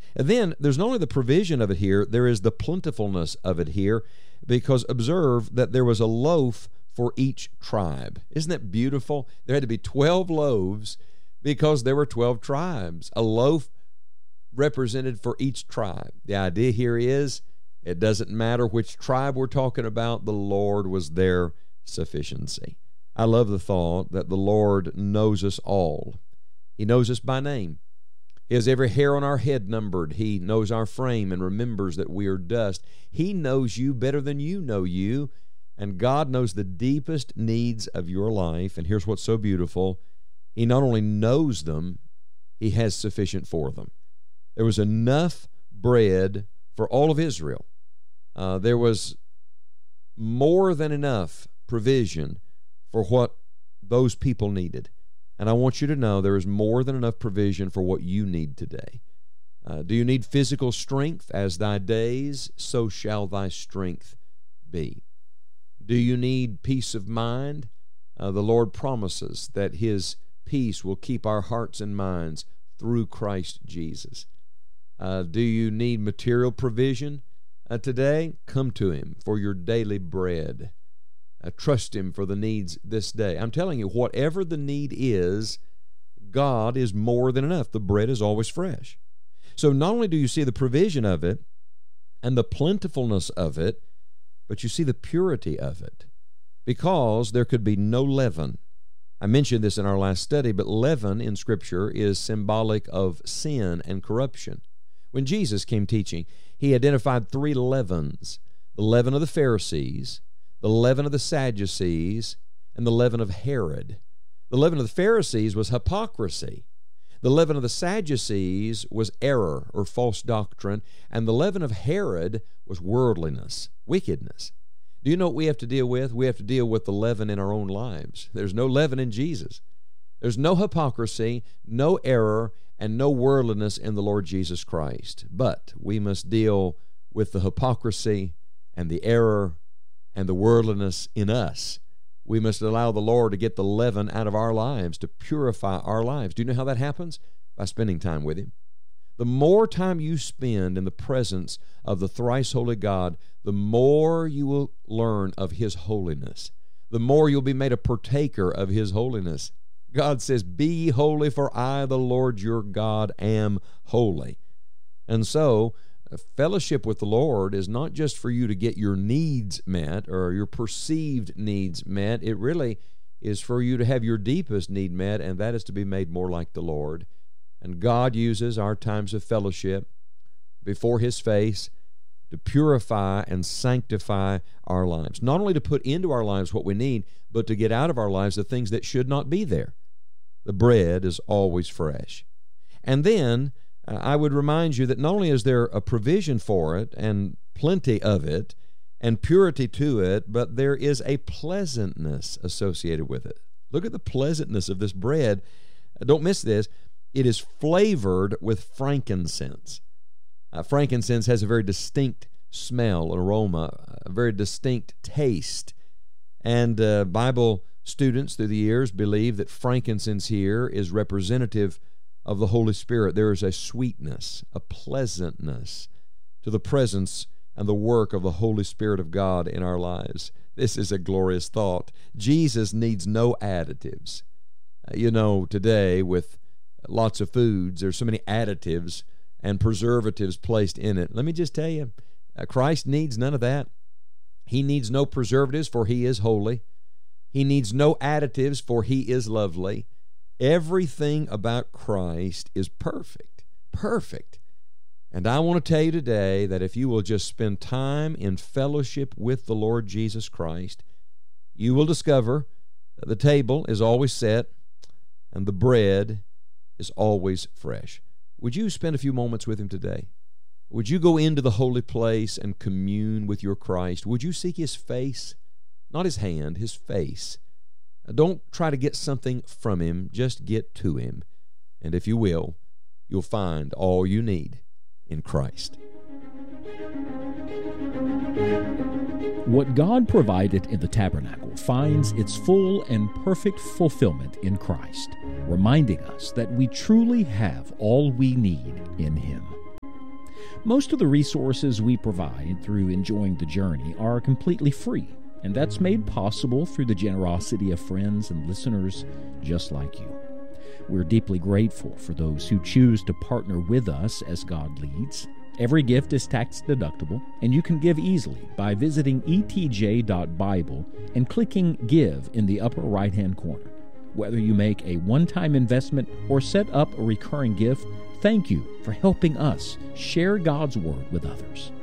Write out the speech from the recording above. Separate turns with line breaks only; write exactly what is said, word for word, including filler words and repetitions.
And then there's not only the provision of it here, there is the plentifulness of it here, because observe that there was a loaf for each tribe. Isn't that beautiful? There had to be twelve loaves because there were twelve tribes. A loaf represented for each tribe. The idea here is it doesn't matter which tribe we're talking about, the Lord was their sufficiency. I love the thought that the Lord knows us all. He knows us by name. He has every hair on our head numbered. He knows our frame and remembers that we are dust. He knows you better than you know you, and God knows the deepest needs of your life. And here's what's so beautiful. He not only knows them, He has sufficient for them. There was enough bread for all of Israel. Uh, there was more than enough provision for what those people needed. And I want you to know there is more than enough provision for what you need today. Uh, do you need physical strength? As thy days, so shall thy strength be. Do you need peace of mind? Uh, the Lord promises that His peace will keep our hearts and minds through Christ Jesus. Uh, do you need material provision uh, today? Come to Him for your daily bread. Uh, trust Him for the needs this day. I'm telling you, whatever the need is, God is more than enough. The bread is always fresh. So not only do you see the provision of it and the plentifulness of it, but you see the purity of it, because there could be no leaven. I mentioned this in our last study, but leaven in Scripture is symbolic of sin and corruption. When Jesus came teaching, He identified three leavens: the leaven of the Pharisees, the leaven of the Sadducees, and the leaven of Herod. The leaven of the Pharisees was hypocrisy. The leaven of the Sadducees was error or false doctrine. And the leaven of Herod was worldliness, wickedness. Do you know what we have to deal with? We have to deal with the leaven in our own lives. There's no leaven in Jesus. There's no hypocrisy, no error, and no worldliness in the Lord Jesus Christ. But we must deal with the hypocrisy and the error and the worldliness in us. We must allow the Lord to get the leaven out of our lives, to purify our lives. Do you know how that happens? By spending time with Him. The more time you spend in the presence of the thrice holy God, the more you will learn of His holiness. The more you'll be made a partaker of His holiness. God says, "Be ye holy, for I, the Lord your God, am holy." And so, fellowship with the Lord is not just for you to get your needs met or your perceived needs met. It really is for you to have your deepest need met, and that is to be made more like the Lord. And God uses our times of fellowship before His face to purify and sanctify our lives. Not only to put into our lives what we need, but to get out of our lives the things that should not be there. The bread is always fresh. And then Uh, I would remind you that not only is there a provision for it and plenty of it and purity to it, but there is a pleasantness associated with it. Look at the pleasantness of this bread. Uh, don't miss this. It is flavored with frankincense. Uh, frankincense has a very distinct smell, aroma, a very distinct taste. And uh, Bible students through the years believe that frankincense here is representative of the Holy Spirit. There is a sweetness, a pleasantness to the presence and the work of the Holy Spirit of God in our lives. This is a glorious thought. Jesus needs no additives. Uh, you know, today with lots of foods, there's so many additives and preservatives placed in it. Let me just tell you, uh, Christ needs none of that. He needs no preservatives, for He is holy. He needs no additives, for He is lovely. Everything about Christ is perfect, perfect. And I want to tell you today that if you will just spend time in fellowship with the Lord Jesus Christ, you will discover that the table is always set and the bread is always fresh. Would you spend a few moments with Him today? Would you go into the holy place and commune with your Christ? Would you seek His face? Not His hand, His face. Don't try to get something from Him, just get to Him. And if you will, you'll find all you need in Christ.
What God provided in the tabernacle finds its full and perfect fulfillment in Christ, reminding us that we truly have all we need in Him. Most of the resources we provide through Enjoying the Journey are completely free, and that's made possible through the generosity of friends and listeners just like you. We're deeply grateful for those who choose to partner with us as God leads. Every gift is tax deductible, and you can give easily by visiting e t j dot bible and clicking Give in the upper right-hand corner. Whether you make a one-time investment or set up a recurring gift, thank you for helping us share God's Word with others.